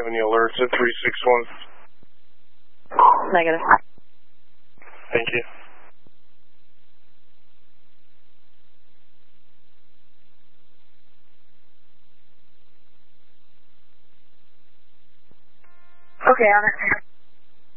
have any alerts at 361? Negative. Thank you. Okay, on it.